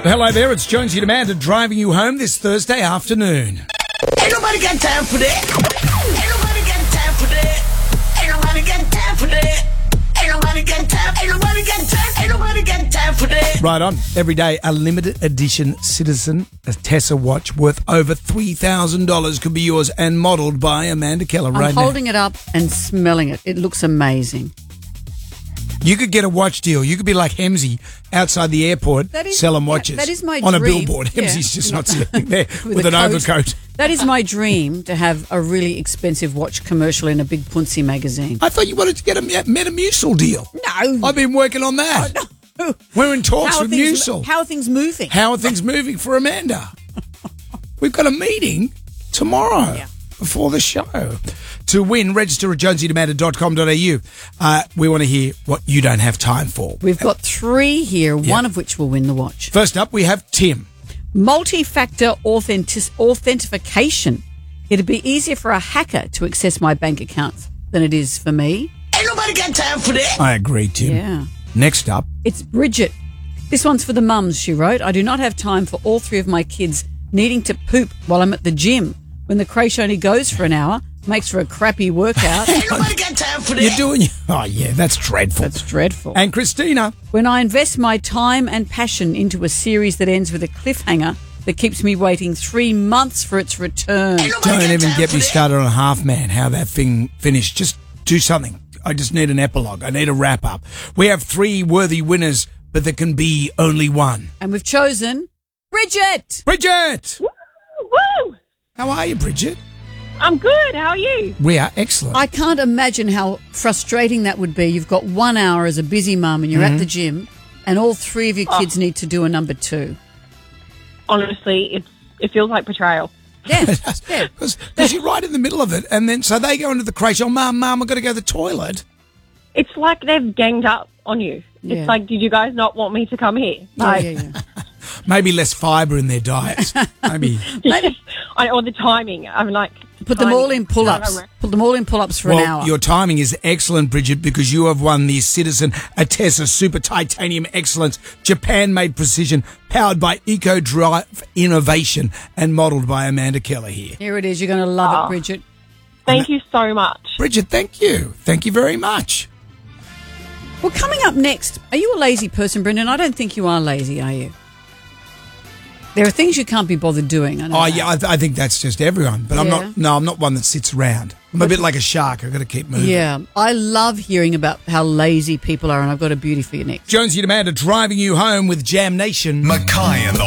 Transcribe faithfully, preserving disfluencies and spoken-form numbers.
Hello there, it's Jonesy and Amanda driving you home this Thursday afternoon. Ain't nobody got time for that. Ain't nobody got time for that. Ain't nobody got time for that. Ain't nobody got time. Ain't nobody got time. Ain't nobody got time for that. Right on. Every day, a limited edition Citizen a Tessa watch worth over three thousand dollars could be yours and modelled by Amanda Keller right I'm now. holding it up and smelling it. It looks amazing. You could get a watch deal. You could be like Hemsy outside the airport That is- selling yeah, watches. that is my on a dream. billboard. Yeah. Hemsy's just not sitting there with, With an a coat. overcoat. That is my dream, to have a really expensive watch commercial in a big Punzi magazine. I thought you wanted to get a Metamucil deal. No. I've been working on that. No. We're in talks How are with things, Musil. how are things moving? How are things moving for Amanda? We've got a meeting tomorrow Yeah. before the show. To win, register at jonesy amanda dot com dot a u. Uh, we want to hear what you don't have time for. We've got three here, one of which will win the watch. First up, we have Tim. Multi-factor authentic- authentication. It'd be easier for a hacker to access my bank accounts than it is for me. Ain't nobody got time for that. I agree, Tim. Yeah. Next up, It's Bridget. This one's for the mums, she wrote. I do not have time for all three of my kids needing to poop while I'm at the gym. When the creche only goes for an hour, makes for a crappy workout. Ain't nobody got time for that. you're doing... Oh, yeah, that's dreadful. That's dreadful. And Christina. When I invest my time and passion into a series that ends with a cliffhanger that keeps me waiting three months for its return. Ain't nobody Don't got even time get for me that. started on Half Man, how that thing finished. Just do something. I just need an epilogue. I need a wrap-up. We have three worthy winners, but there can be only one. And we've chosen Bridget. Bridget! Woo! How are you, Bridget? I'm good. How are you? We are excellent. I can't imagine how frustrating that would be. You've got one hour as a busy mum and you're Mm-hmm. at the gym and all three of your kids need to do a number two. Honestly, it's it feels like betrayal. Yeah, yeah. Because you're right in the middle of it, and then so they go into the creche. Oh, mum, mum, I've got to go to the toilet. It's like they've ganged up on you. Yeah. It's like, did you guys not want me to come here? Yeah, Like, yeah, yeah. Maybe less fibre in their diets. Maybe. I, or the timing. I'm like, Put them timing. all in pull-ups. Put them all in pull-ups for well, an hour. your timing is excellent, Bridget, because you have won the Citizen Atessa Super Titanium Excellence Japan-made precision, powered by Eco Drive Innovation and modelled by Amanda Keller here. Here it is. You're going to love Oh. it, Bridget. Thank you so much. Bridget, thank you. Thank you very much. Well, coming up next, are you a lazy person, Brendan? I don't think you are lazy, are you? There are things you can't be bothered doing. I know Oh, that. yeah, I, th- I think that's just everyone. But I'm Yeah. not, no, I'm not one that sits around. I'm a bit like a shark. I've got to keep moving. Yeah, I love hearing about how lazy people are, and I've got a beauty for you next. Jonesy and Amanda driving you home with Jam Nation. Mackay and the